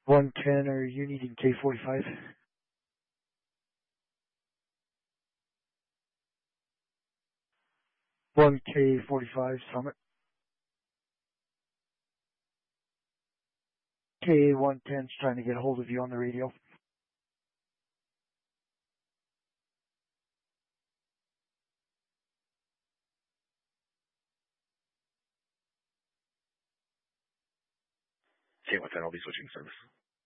110, are you needing K45? 1K45 Summit. K110's trying to get a hold of you on the radio. K110, I'll be switching service.